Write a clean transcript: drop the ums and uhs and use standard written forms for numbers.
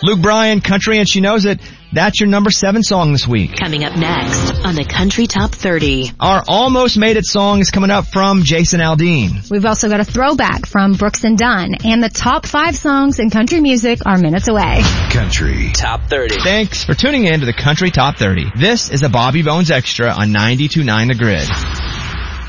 Luke Bryan, Country and She Knows It. That's your number 7 song this week. Coming up next on the Country Top 30. Our Almost Made It song is coming up from Jason Aldean. We've also got a throwback from Brooks and Dunn. And the top 5 songs in country music are minutes away. Country Top 30. Thanks for tuning in to the Country Top 30. This is a Bobby Bones Extra on 92.9 The Grid.